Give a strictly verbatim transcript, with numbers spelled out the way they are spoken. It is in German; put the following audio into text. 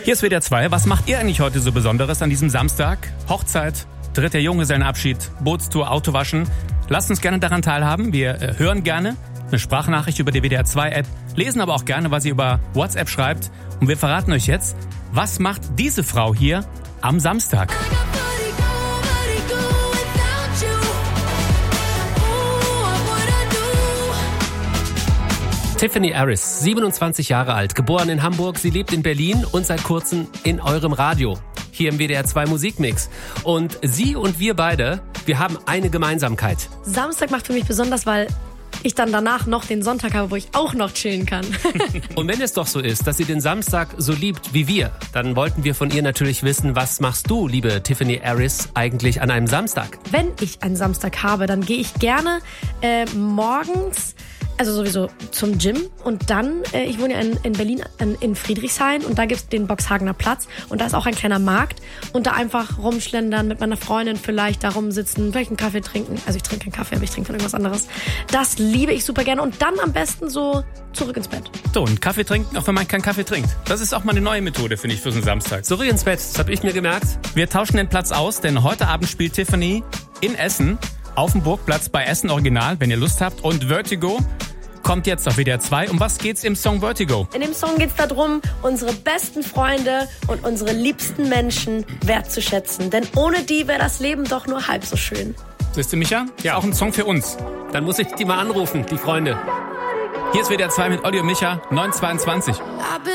Hier ist W D R zwei. Was macht ihr eigentlich heute so Besonderes an diesem Samstag? Hochzeit, dritter Junggesellenabschied, Bootstour, Autowaschen. Lasst uns gerne daran teilhaben. Wir äh, hören gerne eine Sprachnachricht über die W D R zwei App, lesen aber auch gerne, was ihr über WhatsApp schreibt. Und wir verraten euch jetzt, was macht diese Frau hier am Samstag? Tiffany Aris, siebenundzwanzig Jahre alt, geboren in Hamburg. Sie lebt in Berlin und seit kurzem in eurem Radio, hier im W D R zwei Musikmix. Und sie und wir beide, wir haben eine Gemeinsamkeit. Samstag macht für mich besonders, weil ich dann danach noch den Sonntag habe, wo ich auch noch chillen kann. Und wenn es doch so ist, dass sie den Samstag so liebt wie wir, dann wollten wir von ihr natürlich wissen, was machst du, liebe Tiffany Aris, eigentlich an einem Samstag? Wenn ich einen Samstag habe, dann gehe ich gerne äh, morgens, also sowieso zum Gym und dann, äh, ich wohne ja in, in Berlin, in, in Friedrichshain und da gibt's den Boxhagener Platz und da ist auch ein kleiner Markt und da einfach rumschlendern, mit meiner Freundin vielleicht da rumsitzen, vielleicht einen Kaffee trinken. Also ich trinke keinen Kaffee, aber ich trinke von irgendwas anderes. Das liebe ich super gerne und dann am besten so zurück ins Bett. So, und Kaffee trinken, auch wenn man keinen Kaffee trinkt. Das ist auch mal eine neue Methode, finde ich, für so einen Samstag. Zurück ins Bett, das habe ich mir gemerkt. Wir tauschen den Platz aus, denn heute Abend spielt Tiffany in Essen auf dem Burgplatz bei Essen Original, wenn ihr Lust habt. Und Vertigo kommt jetzt auf W D R zwei. Um was geht's im Song Vertigo? In dem Song geht's darum, unsere besten Freunde und unsere liebsten Menschen wertzuschätzen. Denn ohne die wäre das Leben doch nur halb so schön. Siehst du, Micha? Ja, auch ein Song für uns. Dann muss ich die mal anrufen, die Freunde. Hier ist W D R zwei mit Olli und Micha, neun zweiundzwanzig.